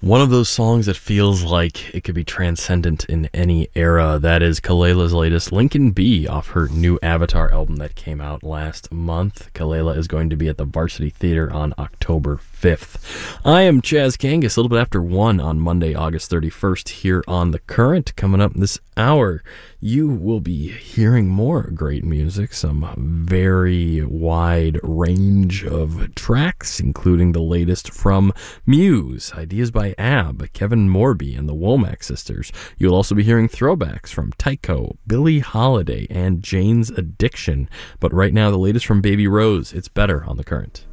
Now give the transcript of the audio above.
One of those songs that feels like it could be transcendent in any era. That is Keleila's latest, Lincoln B, off her new Avatar album that came out last month. Kelela is going to be at the Varsity Theater on October 5th. I am Chaz Kangas, a little bit after 1 on Monday, August 31st, here on The Current. Coming up this hour, you will be hearing more great music, some very wide range of tracks, including the latest from Muse, ideas by Ab, Kevin Morby, and the Womack Sisters. You'll also be hearing throwbacks from Tycho, Billie Holiday, and Jane's Addiction. But right now, the latest from Baby Rose, It's Better on The Current.